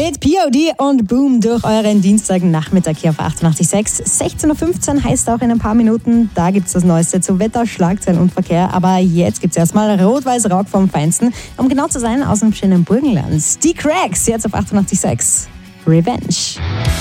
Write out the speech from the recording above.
geht POD und Boom durch euren Dienstagnachmittag hier auf 88.6. 16.15 Uhr heißt auch in ein paar Minuten, da gibt es das Neueste zu Wetter, Schlagzeilen und Verkehr. Aber jetzt gibt es erstmal Rot-Weiß-Rock vom Feinsten. Um genau zu sein, aus dem schönen Burgenland. Die Cracks, jetzt auf 88.6. Revenge.